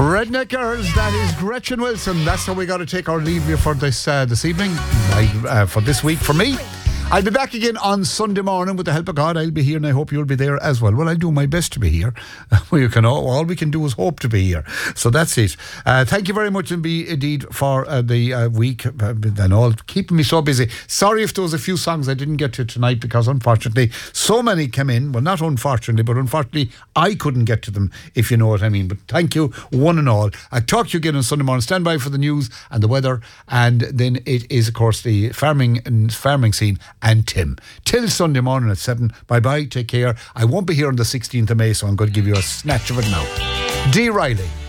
Redneck Girls, that is Gretchen Wilson. That's how we got to take our leave here for this evening, for this week, for me. I'll be back again on Sunday morning with the help of God. I'll be here and I hope you'll be there as well. Well, I'll do my best to be here. All we can do is hope to be here. So that's it. Thank you very much indeed for the week and all. Keeping me so busy. Sorry if there was a few songs I didn't get to tonight because unfortunately so many came in. Well, not unfortunately, but unfortunately I couldn't get to them, if you know what I mean. But thank you one and all. I'll talk to you again on Sunday morning. Stand by for the news and the weather. And then it is, of course, the farming scene and Tim. Till Sunday morning at 7. Bye-bye, take care. I won't be here on the 16th of May, so I'm going to give you a snatch of it now. Dee Riley.